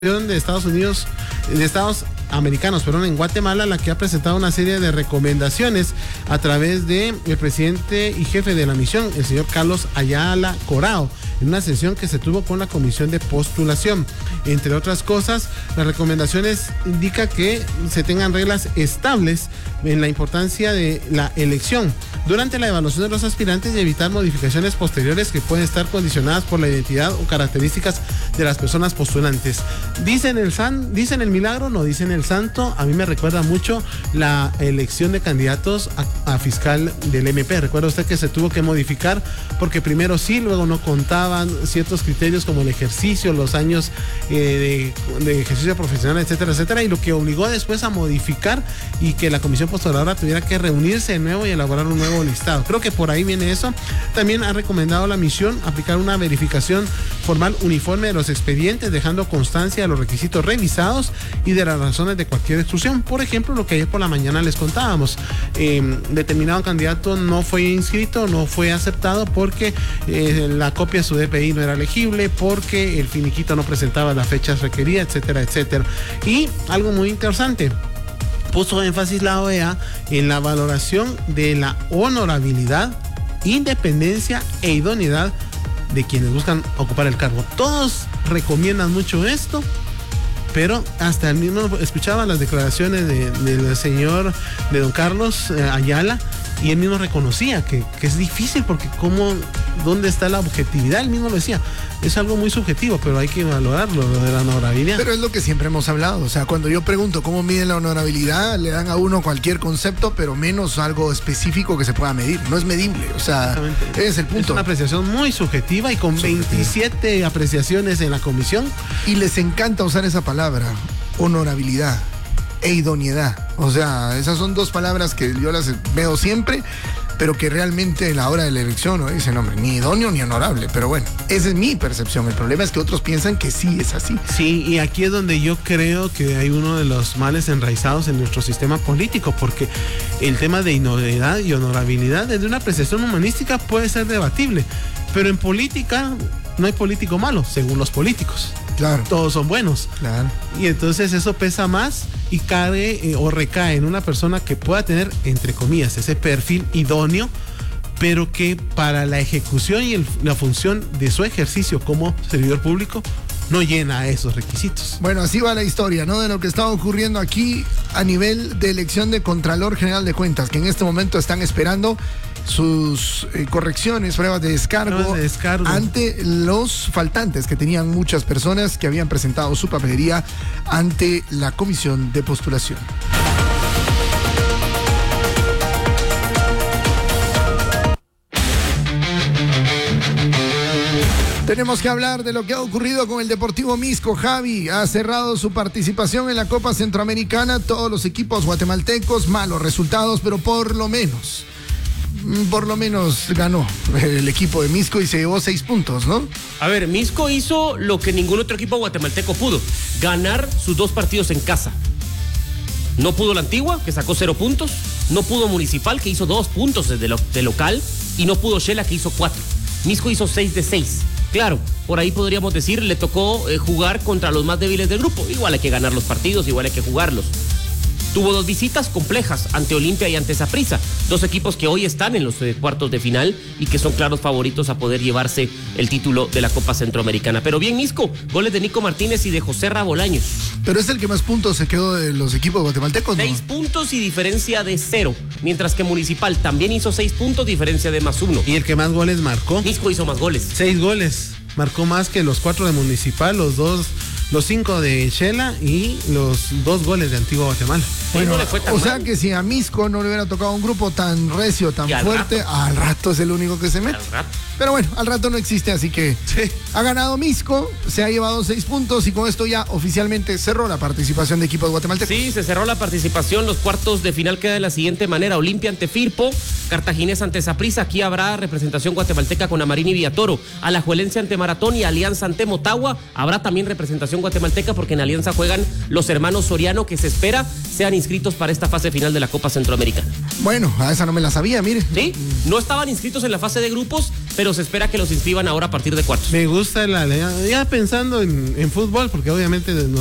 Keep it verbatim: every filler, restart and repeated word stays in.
de Estados Unidos, de Estados Americanos, perdón, en Guatemala, la que ha presentado una serie de recomendaciones a través de el presidente y jefe de la misión, el señor Carlos Ayala Corao, en una sesión que se tuvo con la comisión de postulación. Entre otras cosas, las recomendaciones indican que se tengan reglas estables en la importancia de la elección durante la evaluación de los aspirantes y evitar modificaciones posteriores que pueden estar condicionadas por la identidad o características de las personas postulantes. Dicen el san, dicen el milagro, no dicen el santo. A mí me recuerda mucho la elección de candidatos a, a fiscal del M P. Recuerda usted que se tuvo que modificar porque primero sí, luego no contaban ciertos criterios como el ejercicio, los años eh, de, de ejercicio profesional, etcétera, etcétera, y lo que obligó después a modificar y que la comisión postuladora tuviera que reunirse de nuevo y elaborar un nuevo listado. Creo que por ahí viene eso. También ha recomendado la misión aplicar una verificación formal uniforme de los expedientes, dejando constancia de los requisitos revisados y de las razones de cualquier exclusión. Por ejemplo, lo que ayer por la mañana les contábamos, eh, determinado candidato no fue inscrito, no fue aceptado porque eh, la copia de su D P I no era legible, porque el finiquito no presentaba las fechas requeridas, etcétera, etcétera. Y algo muy interesante, puso énfasis la O E A en la valoración de la honorabilidad, independencia e idoneidad de quienes buscan ocupar el cargo. Todos recomiendan mucho esto, pero hasta el mismo, escuchaba las declaraciones de, del señor, de don Carlos eh, Ayala, y él mismo reconocía que, que es difícil porque cómo, dónde está la objetividad. Él mismo lo decía, es algo muy subjetivo, pero hay que valorarlo, lo de la honorabilidad. Pero es lo que siempre hemos hablado, o sea, cuando yo pregunto cómo miden la honorabilidad, le dan a uno cualquier concepto, pero menos algo específico que se pueda medir. No es medible, o sea, ese es el punto. Es una apreciación muy subjetiva y con subjetiva. veintisiete apreciaciones en la comisión. Y les encanta usar esa palabra, honorabilidad e idoneidad. O sea, esas son dos palabras que yo las veo siempre, pero que realmente en la hora de la elección no dicen, hombre, ni idóneo ni honorable. Pero bueno, esa es mi percepción. El problema es que otros piensan que sí es así. Sí, y aquí es donde yo creo que hay uno de los males enraizados en nuestro sistema político, porque el tema de idoneidad y honorabilidad desde una apreciación humanística puede ser debatible, pero en política no hay político malo, según los políticos. Claro. Todos son buenos. Claro. Y entonces eso pesa más y cae eh, o recae en una persona que pueda tener, entre comillas, ese perfil idóneo, pero que para la ejecución y el, la función de su ejercicio como servidor público no llena esos requisitos. Bueno, así va la historia, ¿no? De lo que está ocurriendo aquí a nivel de elección de Contralor General de Cuentas, que en este momento están esperando sus eh, correcciones, pruebas de descargo, pruebas de descargo ante los faltantes que tenían muchas personas que habían presentado su papelería ante la comisión de postulación. Tenemos que hablar de lo que ha ocurrido con el Deportivo Misco. Javi ha cerrado su participación en la Copa Centroamericana. Todos los equipos guatemaltecos, malos resultados, pero por lo menos, por lo menos ganó el equipo de Misco y se llevó seis puntos, ¿no? A ver, Misco hizo lo que ningún otro equipo guatemalteco pudo, ganar sus dos partidos en casa. No pudo la Antigua, que sacó cero puntos, no pudo Municipal, que hizo dos puntos de, lo, de local, y no pudo Shela, que hizo cuatro. Misco hizo seis de seis. Claro, por ahí podríamos decir, le tocó eh, jugar contra los más débiles del grupo. Igual hay que ganar los partidos, igual hay que jugarlos. Tuvo dos visitas complejas ante Olimpia y ante Saprissa, dos equipos que hoy están en los eh, cuartos de final y que son claros favoritos a poder llevarse el título de la Copa Centroamericana. Pero bien, Misco, goles de Nico Martínez y de José Rabolaños. Pero es el que más puntos se quedó de los equipos guatemaltecos, ¿no? Seis puntos y diferencia de cero, mientras que Municipal también hizo seis puntos, diferencia de más uno. Y el que más goles marcó. Misco hizo más goles. Seis goles. Marcó más que los cuatro de Municipal, los dos, los cinco de Shela y los dos goles de Antigua Guatemala. Bueno, no le fue tan o mal. sea que si a Misco no le hubiera tocado un grupo tan recio, tan al fuerte, rato. al rato es el único que se mete. Al rato. Pero bueno, al rato no existe, así que sí. Ha ganado Misco, se ha llevado seis puntos y con esto ya oficialmente cerró la participación de equipos guatemaltecos. Sí, se cerró la participación. Los cuartos de final quedan de la siguiente manera: Olimpia ante Firpo, Cartaginés ante Saprissa. Aquí habrá representación guatemalteca con Amarín y Villatoro. Alajuelense ante Maratón y Alianza ante Motagua. Habrá también representación guatemalteca porque en Alianza juegan los hermanos Soriano, que se espera sean inscritos para esta fase final de la Copa Centroamericana. Bueno, a esa no me la sabía, mire. Sí, no estaban inscritos en la fase de grupos, pero se espera que los inscriban ahora a partir de cuartos. Me gusta la, ya pensando en, en fútbol, porque obviamente